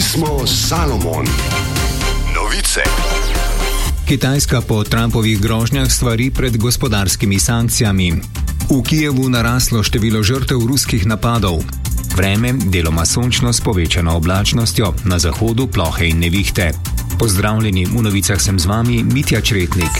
smo Salomon. Novice. Kitajska po Trumpovih grožnjah stvari pred gospodarskimi sankcijami. V Kijevu naraslo število žrtev ruskih napadov. Vreme deloma sončno s povečano oblačnostjo, na zahodu plohe in nevihte. Pozdravljeni, v novicah sem z vami Mitja Čretnik.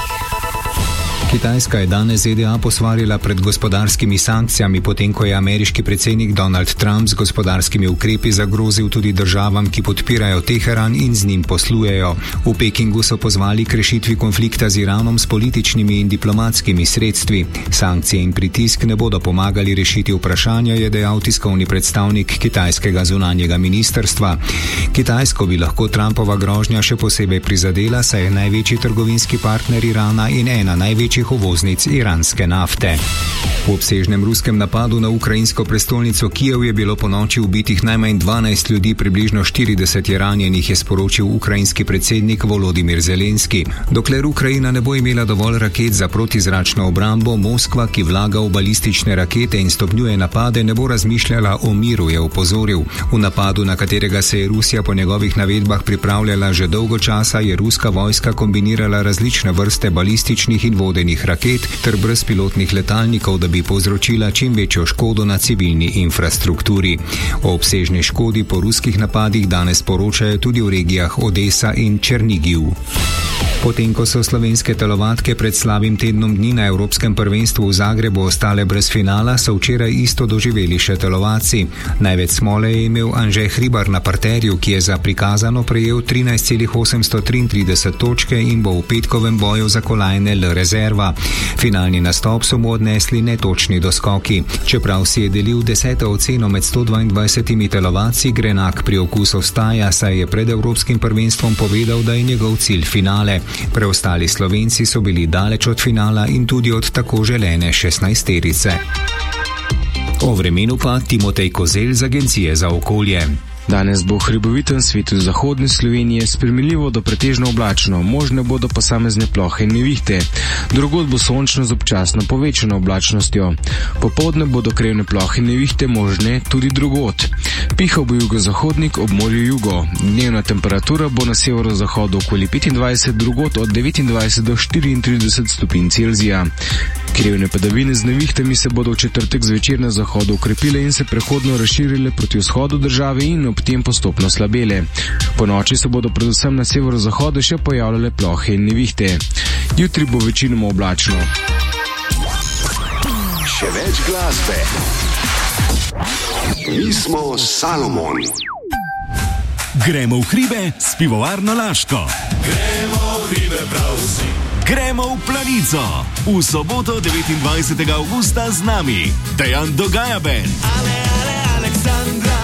Kitajska je danes ZDA posvarila pred gospodarskimi sankcijami, potem ko je ameriški predsednik Donald Trump z gospodarskimi ukrepi zagrozil tudi državam, ki podpirajo Teheran in z njim poslujejo. V Pekingu so pozvali k rešitvi konflikta z Iranom s političnimi in diplomatskimi sredstvi. Sankcije in pritisk ne bodo pomagali rešiti vprašanja, je dejal tiskovni predstavnik kitajskega zunanjega ministrstva. Kitajsko bi lahko Trumpova grožnja še posebej prizadela, saj je največji trgovinski partner Irana in ena največjih uvoznic iranske nafte. V obsežnem ruskem napadu na ukrajinsko prestolnico Kijev je bilo ponoči ubitih najmanj 12 ljudi, približno 40 je ranjenih, je sporočil ukrajinski predsednik Volodimir Zelenski. Dokler Ukrajina ne bo imela dovolj raket za protizračno obrambo, Moskva, ki vlaga v balistične rakete in stopnjuje napade, ne bo razmišljala o miru, je opozoril. V napadu, na katerega se je Rusija po njegovih navedbah pripravljala že dolgo časa, je ruska vojska kombinirala različne vrste balističnih in vodenih raket ter brezpilotnih letalnikov, da bi povzročila čim večjo škodo na civilni infrastrukturi. O obsežni škodi po ruskih napadih danes poročajo tudi v regijah Odesa in Černigiv. Potem, ko so slovenske telovadke pred slabim tednom dni na Evropskem prvenstvu v Zagrebu ostale brez finala, so včeraj isto doživeli še telovadci. Največ smole je imel Anže Hribar na parterju, ki je za prikazano prejel 13,833 točke in bo v petkovem boju za kolajne L rezerva. Finalni nastop so mu odnesli netočni doskoki. Čeprav si je delil 10. oceno med 122 telovadci, Grenak pri okusu ostaja, saj je pred Evropskim prvenstvom povedal, da je njegov cilj finale. Preostali Slovenci so bili daleč od finala in tudi od tako želene 16-terice. O vremenu pa Timotej Kozelj z Agencije za okolje. Danes bo v hribovitem svetu zahodne Slovenije spremenljivo do pretežno oblačno, možne bodo posamezne plohe in nevihte. Drugod bo sončno z občasno povečano oblačnostjo. Popoldne bodo krajevne plohe in nevihte možne tudi drugod. Pihal bo jugozahodnik, ob morju jugo. Dnevna temperatura bo na severozahodu okoli 25, drugod od 29 do 34 stopinj Celzija. Krajevne padavine z nevihtami se bodo v četrtek zvečer na zahodu ukrepile in se prehodno razširile proti vzhodu države in ob tem postopno slabele. Po noči se bodo predvsem na severozahodu še pojavljale plohe in nevihte. Jutri bo večinoma oblačno. Še več glasbe. Mi smo Salomon. Gremo v hribe s pivovarno Laško. Gremo v hribe prav vsi. Gremo v Planico. V soboto 29. avgusta z nami Dejan Dogaja Band. Aleksandra,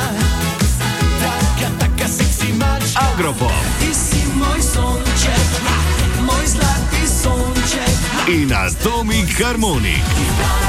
taka seksi mačka. Agropop. Ti si moj sonček, moj zlati sonček. In Atomic Harmonic.